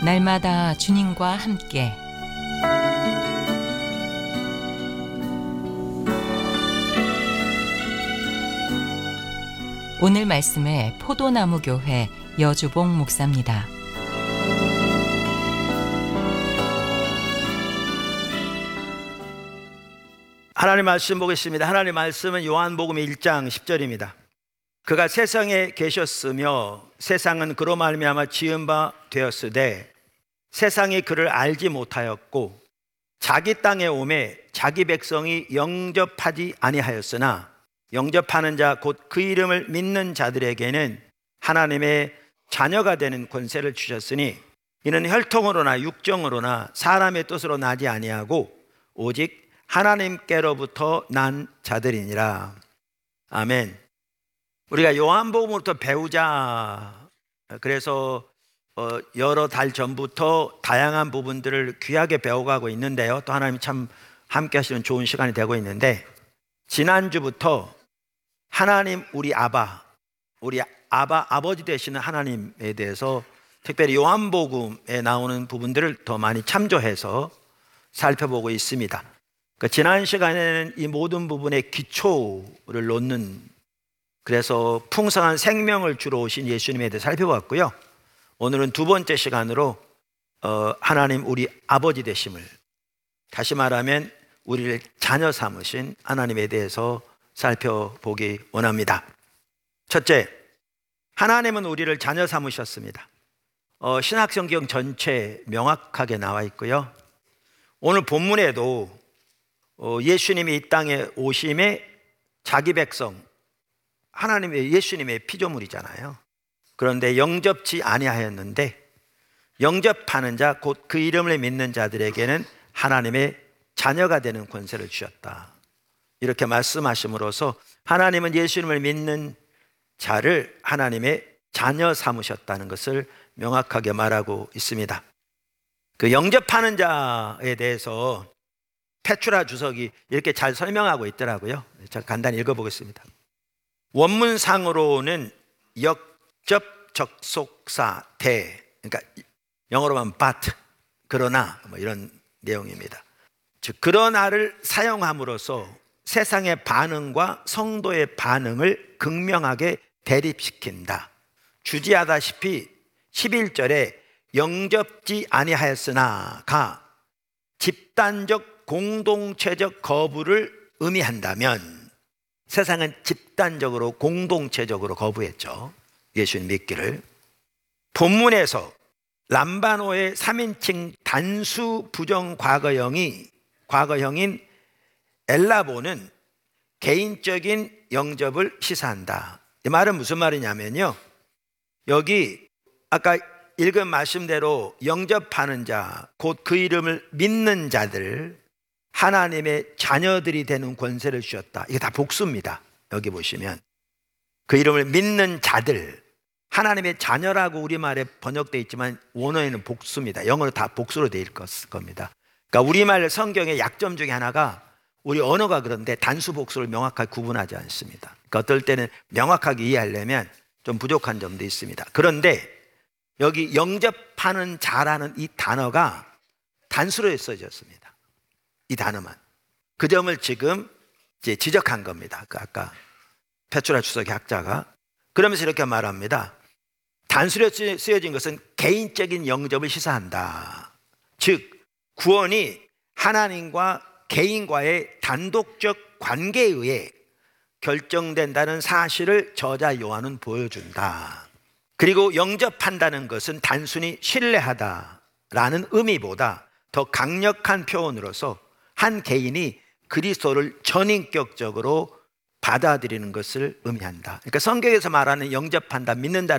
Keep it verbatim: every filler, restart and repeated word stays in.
날마다 주님과 함께 오늘 말씀의 포도나무 교회 여주봉 목사입니다. 하나님 말씀 보겠습니다. 하나님 말씀은 요한복음 일 장 십 절입니다. 그가 세상에 계셨으며 세상은 그로 말미암아 지은 바 되었으되 세상이 그를 알지 못하였고 자기 땅에 오매 자기 백성이 영접하지 아니하였으나 영접하는 자 곧 그 이름을 믿는 자들에게는 하나님의 자녀가 되는 권세를 주셨으니 이는 혈통으로나 육정으로나 사람의 뜻으로 나지 아니하고 오직 하나님께로부터 난 자들이니라. 아멘. 우리가 요한복음부터 배우자. 그래서 여러 달 전부터 다양한 부분들을 귀하게 배워가고 있는데요. 또 하나님이 참 함께 하시는 좋은 시간이 되고 있는데, 지난주부터 하나님 우리 아바, 우리 아바 아버지 되시는 하나님에 대해서 특별히 요한복음에 나오는 부분들을 더 많이 참조해서 살펴보고 있습니다. 그 지난 시간에는 이 모든 부분의 기초를 놓는, 그래서 풍성한 생명을 주러 오신 예수님에 대해 살펴봤고요. 오늘은 두 번째 시간으로 어, 하나님 우리 아버지 되심을, 다시 말하면 우리를 자녀 삼으신 하나님에 대해서 살펴보기 원합니다. 첫째, 하나님은 우리를 자녀 삼으셨습니다. 어, 신약성경 전체 명확하게 나와 있고요. 오늘 본문에도 어, 예수님이 이 땅에 오심에 자기 백성, 하나님의 예수님의 피조물이잖아요. 그런데 영접지 아니하였는데 영접하는 자 곧 그 이름을 믿는 자들에게는 하나님의 자녀가 되는 권세를 주셨다. 이렇게 말씀하심으로써 하나님은 예수님을 믿는 자를 하나님의 자녀 삼으셨다는 것을 명확하게 말하고 있습니다. 그 영접하는 자에 대해서 페투라 주석이 이렇게 잘 설명하고 있더라고요. 제가 간단히 읽어보겠습니다. 원문상으로는 역접 적속사 대, 그러니까 영어로 하면 but, 그러나 뭐 이런 내용입니다. 즉 그러나를 사용함으로써 세상의 반응과 성도의 반응을 극명하게 대립시킨다. 주지하다시피 십일 절에 영접지 아니하였으나가 집단적 공동체적 거부를 의미한다면 세상은 집단적으로 공동체적으로 거부했죠. 예수님 믿기를. 본문에서 람바노의 삼 인칭 단수 부정 과거형이 과거형인 엘라보는 개인적인 영접을 시사한다. 이 말은 무슨 말이냐면요, 여기 아까 읽은 말씀대로 영접하는 자, 곧 그 이름을 믿는 자들, 하나님의 자녀들이 되는 권세를 주셨다. 이게 다 복수입니다. 여기 보시면 그 이름을 믿는 자들, 하나님의 자녀라고 우리말에 번역되어 있지만 원어에는 복수입니다. 영어로 다 복수로 되어 있을 겁니다. 그러니까 우리말 성경의 약점 중에 하나가 우리 언어가 그런데 단수 복수를 명확하게 구분하지 않습니다. 그러니까 어떨 때는 명확하게 이해하려면 좀 부족한 점도 있습니다. 그런데 여기 영접하는 자라는 이 단어가 단수로 써졌습니다. 이 단어만. 그 점을 지금 이제 지적한 겁니다. 그 아까 페투라 주석의 학자가. 그러면서 이렇게 말합니다. 단수로 쓰여진 것은 개인적인 영접을 시사한다. 즉 구원이 하나님과 개인과의 단독적 관계에 의해 결정된다는 사실을 저자 요한은 보여준다. 그리고 영접한다는 것은 단순히 신뢰하다라는 의미보다 더 강력한 표현으로서 한 개인이 그리스도를 전인격적으로 받아들이는 것을 의미한다. 그러니까 성경에서 말하는 영접한다, 믿는다